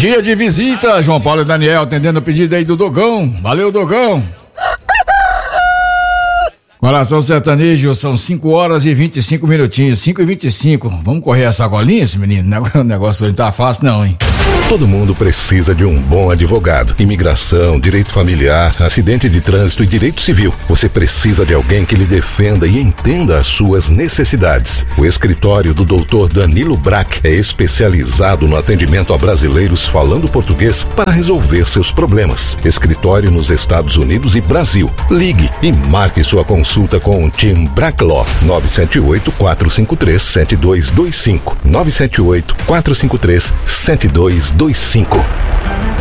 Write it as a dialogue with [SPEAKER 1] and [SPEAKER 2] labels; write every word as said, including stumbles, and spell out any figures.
[SPEAKER 1] Dia de visita, João Paulo e Daniel atendendo o pedido aí do Dogão. Valeu, Dogão. Coração sertanejo, são cinco horas e vinte e cinco minutinhos, cinco e vinte e cinco. Vamos correr essa golinha, esse menino? O negócio hoje tá fácil não, hein?
[SPEAKER 2] Todo mundo precisa de um bom advogado. Imigração, direito familiar, acidente de trânsito e direito civil. Você precisa de alguém que lhe defenda e entenda as suas necessidades. O escritório do doutor Danilo Brack é especializado no atendimento a brasileiros falando português para resolver seus problemas. Escritório nos Estados Unidos e Brasil. Ligue e marque sua consulta com o Team Brack Law. nove sete oito, quatro cinco três, sete dois dois cinco. nove sete oito, quatro cinco três, sete dois dois cinco.